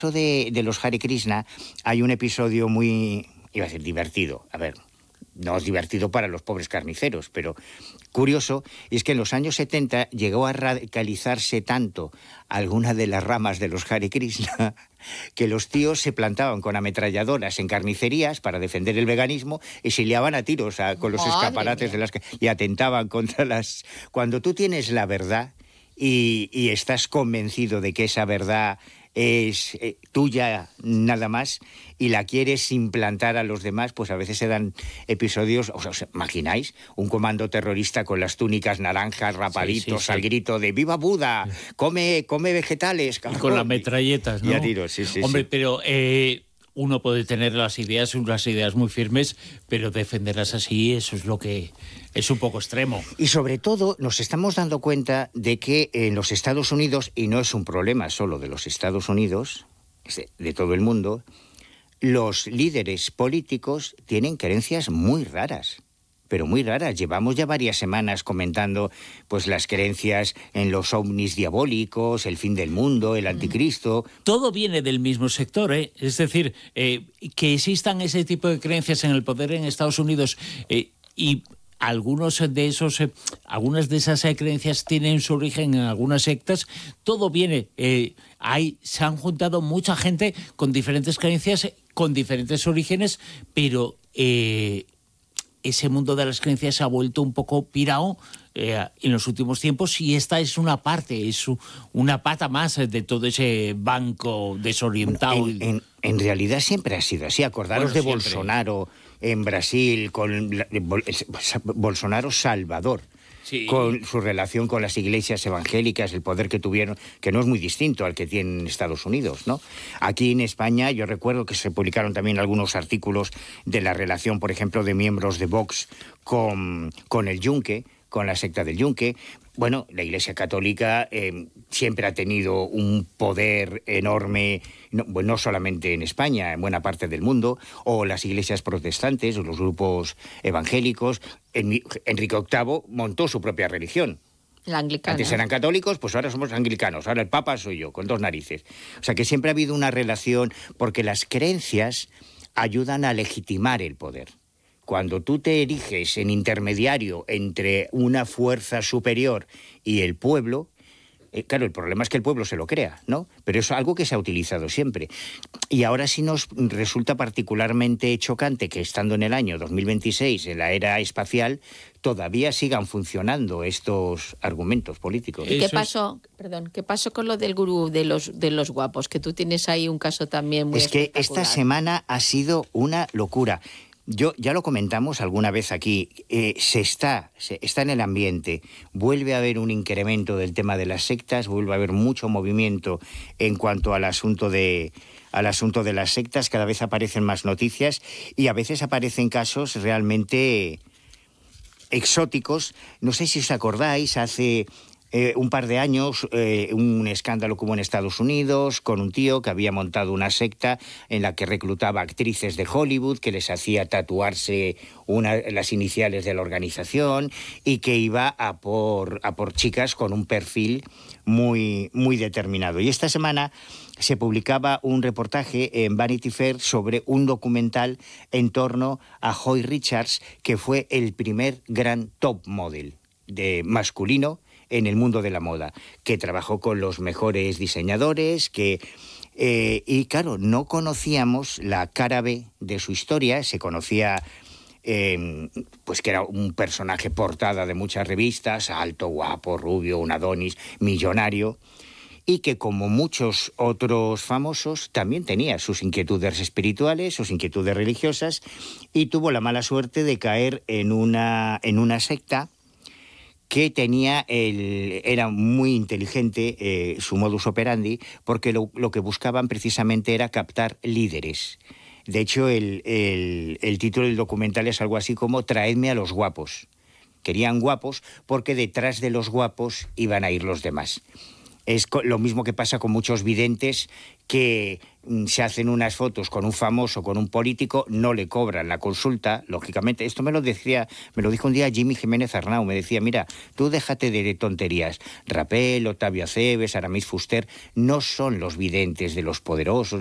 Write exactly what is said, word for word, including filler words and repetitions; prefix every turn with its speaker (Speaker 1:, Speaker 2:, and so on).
Speaker 1: de, de los Hare Krishna hay un episodio muy, iba a decir, divertido. A ver, no es divertido para los pobres carniceros, pero curioso, y es que en los años setenta llegó a radicalizarse tanto alguna de las ramas de los Hare Krishna que los tíos se plantaban con ametralladoras en carnicerías para defender el veganismo y se liaban a tiros a, con los
Speaker 2: Madre
Speaker 1: escaparates
Speaker 2: mía.
Speaker 1: de las y atentaban contra las... Cuando tú tienes la verdad y, y estás convencido de que esa verdad es eh, tuya nada más y la quieres implantar a los demás, pues a veces se dan episodios, o sea, ¿os imagináis? Un comando terrorista con las túnicas naranjas, rapaditos,
Speaker 3: Sí, sí, sí.
Speaker 1: al grito de ¡Viva Buda! ¡Come, come vegetales!
Speaker 3: Y
Speaker 1: cabrón!
Speaker 3: con las metralletas, ¿no?
Speaker 1: Y a tiros, sí, sí,
Speaker 3: Hombre,
Speaker 1: sí.
Speaker 3: pero eh, uno puede tener las ideas, unas ideas muy firmes, pero defenderlas así, eso es lo que es un poco extremo.
Speaker 1: Y sobre todo nos estamos dando cuenta de que en los Estados Unidos, y no es un problema solo de los Estados Unidos, es de, de todo el mundo, los líderes políticos tienen creencias muy raras, pero muy raras. Llevamos ya varias semanas comentando pues las creencias en los ovnis diabólicos, el fin del mundo, el anticristo.
Speaker 3: Todo viene del mismo sector, ¿eh? Es decir, eh, que existan ese tipo de creencias en el poder en Estados Unidos eh, y algunos de esos, eh, algunas de esas eh, creencias tienen su origen en algunas sectas. Todo viene, eh, hay, se han juntado mucha gente con diferentes creencias, eh, con diferentes orígenes, pero eh, ese mundo de las creencias se ha vuelto un poco pirao eh, en los últimos tiempos y esta es una parte, es una pata más de todo ese banco desorientado.
Speaker 1: Bueno, en, en, en realidad siempre ha sido así. Acordaros
Speaker 3: Bueno,
Speaker 1: de
Speaker 3: siempre.
Speaker 1: Bolsonaro en Brasil, con la- Bol- Bolsonaro Salvador.
Speaker 3: Sí.
Speaker 1: Con su relación con las iglesias evangélicas, el poder que tuvieron, que no es muy distinto al que tienen en Estados Unidos, ¿no? Aquí en España yo recuerdo que se publicaron también algunos artículos de la relación, por ejemplo, de miembros de Vox con, con el Yunque, con la secta del Yunque. Bueno, la Iglesia Católica eh, siempre ha tenido un poder enorme, no, bueno, no solamente en España, en buena parte del mundo, o las iglesias protestantes, o los grupos evangélicos. En, Enrique octavo montó su propia religión.
Speaker 2: La anglicana.
Speaker 1: Antes eran católicos, pues ahora somos anglicanos, ahora el Papa soy yo, con dos narices. O sea que siempre ha habido una relación, porque las creencias ayudan a legitimar el poder. Cuando tú te eriges en intermediario entre una fuerza superior y el pueblo, eh, claro, el problema es que el pueblo se lo crea, ¿no? Pero es algo que se ha utilizado siempre. Y ahora sí nos resulta particularmente chocante que estando en el año dos mil veintiséis, en la era espacial, todavía sigan funcionando estos argumentos políticos.
Speaker 2: ¿Y qué
Speaker 3: Eso es-
Speaker 2: pasó? Perdón, ¿qué pasó con lo del gurú de los de los guapos? Que tú tienes ahí un caso también muy
Speaker 1: Es que esta
Speaker 2: espectacular.
Speaker 1: semana ha sido una locura. Yo ya lo comentamos alguna vez aquí, eh, se está, se está en el ambiente, vuelve a haber un incremento del tema de las sectas, vuelve a haber mucho movimiento en cuanto al asunto de al asunto de las sectas, cada vez aparecen más noticias y a veces aparecen casos realmente exóticos. No sé si os acordáis, hace eh, un par de años eh, un escándalo que hubo en Estados Unidos con un tío que había montado una secta en la que reclutaba actrices de Hollywood, que les hacía tatuarse una, las iniciales de la organización y que iba a por, a por chicas con un perfil muy, muy determinado. Y esta semana se publicaba un reportaje en Vanity Fair sobre un documental en torno a Hoy Richards, que fue el primer gran top model de masculino en el mundo de la moda, que trabajó con los mejores diseñadores, que eh, y claro, no conocíamos la cara B de su historia, se conocía eh, pues que era un personaje portada de muchas revistas, alto, guapo, rubio, un Adonis, millonario, y que como muchos otros famosos también tenía sus inquietudes espirituales, sus inquietudes religiosas, y tuvo la mala suerte de caer en una, en una secta que tenía el, era muy inteligente eh, su modus operandi, porque lo, lo que buscaban precisamente era captar líderes. De hecho, el, el, el título del documental es algo así como «Traedme a los guapos». Querían guapos porque detrás de los guapos iban a ir los demás. Es lo mismo que pasa con muchos videntes que se hacen unas fotos con un famoso, con un político, no le cobran la consulta, lógicamente. Esto me lo decía, me lo dijo un día Jimmy Jiménez Arnau, me decía, mira, tú déjate de tonterías. Rapel, Octavio Aceves, Aramis Fuster, no son los videntes de los poderosos,